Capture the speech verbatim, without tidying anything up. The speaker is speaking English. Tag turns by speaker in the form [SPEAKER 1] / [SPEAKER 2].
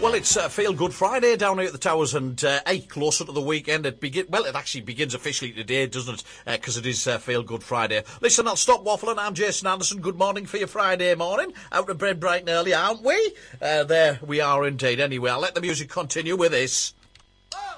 [SPEAKER 1] Well, it's uh, Feel Good Friday down here at the Towers, and uh, hey, closer to the weekend. It begin. Well, it actually begins officially today, doesn't it? Because uh, it is uh, Feel Good Friday. Listen, I'll stop waffling. I'm Jason Anderson. Good morning for your Friday morning. Out of bed bright and early, aren't we? Uh, there we are indeed. Anyway, I'll let the music continue with this.